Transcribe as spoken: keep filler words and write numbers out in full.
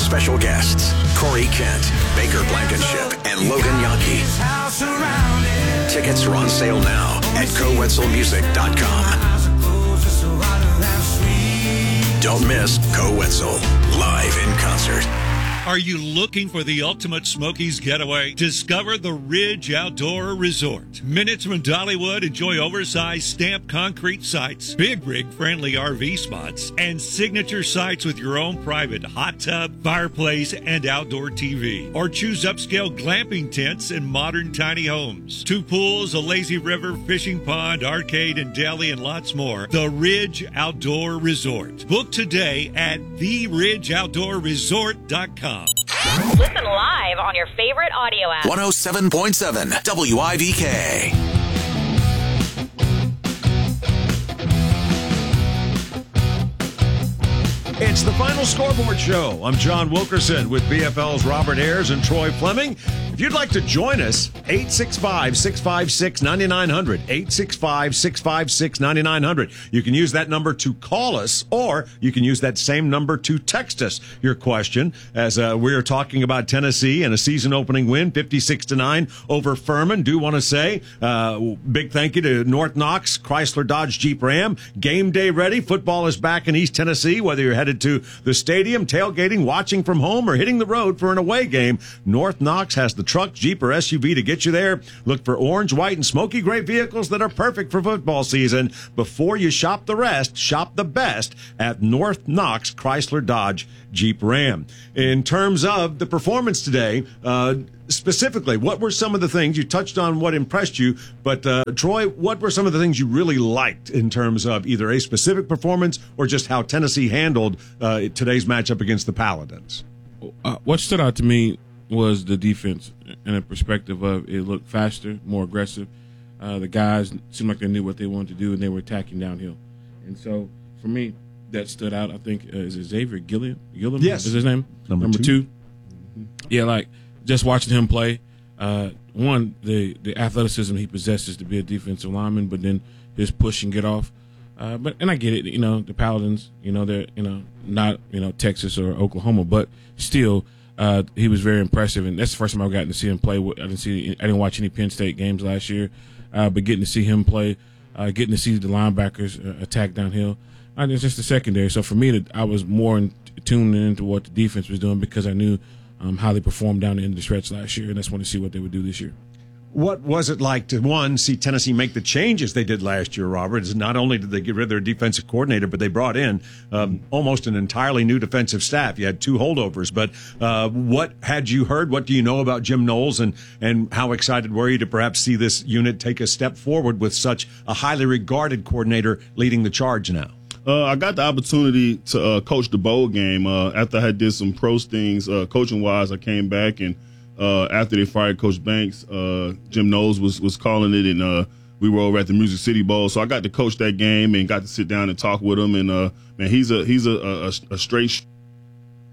special guests, Corey Kent, Baker Blankenship, and Logan Yankee. Tickets are on sale now at co wetzel music dot com. Don't miss Co Wetzel live in concert. Are you looking for the ultimate Smokies getaway? Discover the Ridge Outdoor Resort. Minutes from Dollywood, enjoy oversized stamped concrete sites, big rig friendly R V spots, and signature sites with your own private hot tub, fireplace, and outdoor T V. Or choose upscale glamping tents and modern tiny homes. Two pools, a lazy river, fishing pond, arcade, and deli, and lots more. The Ridge Outdoor Resort. Book today at the ridge outdoor resort dot com. Listen live on your favorite audio app. one oh seven point seven W I V K. It's the Final Scoreboard Show. I'm John Wilkerson with B F L's Robert Ayers and Troy Fleming. If you'd like to join us, eight six five, six five six, nine nine zero zero, eight six five, six five six, nine nine zero zero. You can use that number to call us, or you can use that same number to text us your question, as uh, we're talking about Tennessee and a season-opening win, fifty-six to nine over Furman. Do want to say uh, big thank you to North Knox, Chrysler Dodge Jeep Ram. Game day ready. Football is back in East Tennessee, whether you're headed to the stadium, tailgating, watching from home, or hitting the road for an away game. North Knox has the truck, Jeep, or S U V to get you there. Look for orange, white, and smoky gray vehicles that are perfect for football season. Before you shop the rest, shop the best at North Knox Chrysler Dodge Jeep Ram. In terms of the performance today, uh, specifically, what were some of the things you touched on? What impressed you? But uh, Troy, what were some of the things you really liked in terms of either a specific performance or just how Tennessee handled uh, today's matchup against the Paladins? Uh, what stood out to me was the defense in a perspective of it looked faster, more aggressive. Uh, the guys seemed like they knew what they wanted to do, and they were attacking downhill. And so, for me, that stood out. I think, uh, is it Xavier Gilliam? Gilliam? Yes. Is his name? Number, Number two. two. Yeah, like, just watching him play, uh, one, the, the athleticism he possesses to be a defensive lineman, but then his push and get off. Uh, but and I get it, you know, the Paladins, you know, they're, you know, not, you know, Texas or Oklahoma, but still, uh, he was very impressive, and that's the first time I've gotten to see him play. I didn't see, I didn't watch any Penn State games last year, uh, but getting to see him play, uh, getting to see the linebackers uh, attack downhill, uh, it's just the secondary. So for me, I was more in, tuned into what the defense was doing because I knew um, how they performed down the end of the stretch last year, and I just want to see what they would do this year. What was it like to, one, see Tennessee make the changes they did last year, Robert? Is not only did they get rid of their defensive coordinator, but they brought in um, almost an entirely new defensive staff. You had two holdovers. But uh, what had you heard? What do you know about Jim Knowles, and, and how excited were you to perhaps see this unit take a step forward with such a highly regarded coordinator leading the charge now? Uh, I got the opportunity to uh, coach the bowl game. Uh, after I had did some pros things uh, coaching-wise, I came back and Uh, after they fired Coach Banks, uh, Jim Knowles was, was calling it, and uh, we were over at the Music City Bowl. So I got to coach that game and got to sit down and talk with him. And uh, man, he's a he's a, a, a straight